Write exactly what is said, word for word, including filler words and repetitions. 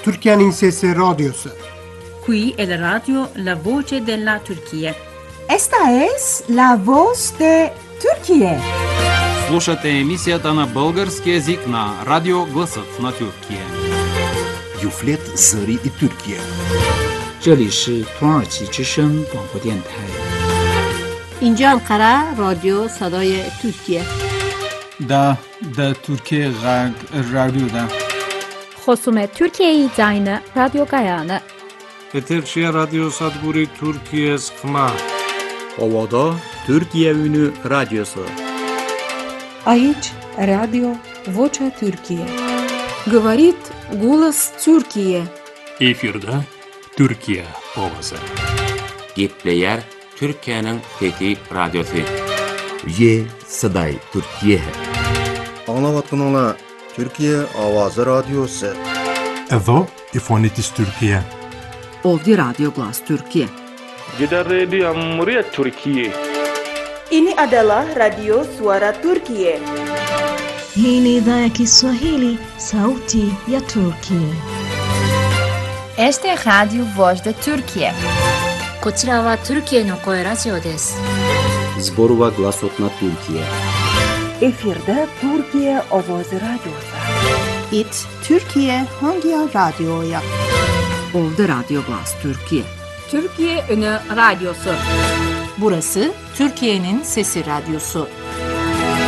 Türkiye'nin Sesi Radyosu. Qui è la radio La Voce della Turchia. Esta es la voz de Turquía. Слушате емисията на български език на Радио Гласът на Türkiye. Юфлет Зари и Türkiye. 这里是土耳其之声广播电台。 اینجا انقره رادیو صدای ترکیه. دا دا ترکیه غرب رادیو دا. خصوم ترکیه زاین رادیو گایانه. Eterşehir Radyo Sadburi Türkiye Sıkma. Ovada Türkiye Ünü Radyosu. Aici Radio Vocea Türkiye. Говорит голос Türkiye. Efirde Türkiye ovası. Gepleyer Türkiye'nin Fethi Radyosu. Ye Saday Türkiye. Anlavatınla Türkiye Avazı Radyosu. Evo İfonitis Türkiye. Ovdje Radio Glas Türkiye. Jeddah Radio Cumhuriyet Türkiye. Ini adalah Radio Suara Turkiye. Hii ni idhaa ya Kiswahili, Sauti ya Turkiye. Este es Radio Voz de Turkiye. こちらはトルキエの声ラジオです。 Zborova Glasot na Türkiye. Efirde Türkiye Ovoz Radyosu. It Türkiye hangi radyoya? Ovdje Radio Glas Türkiye. Türkiye Ünü Radyosu. Burası Türkiye'nin Sesi Radyosu.